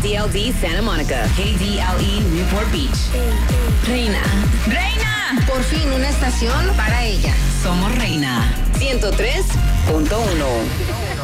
KDLD Santa Monica, KDLE Newport Beach. Reina. Reina. Por fin una estación para ella. Somos Reina 103.1.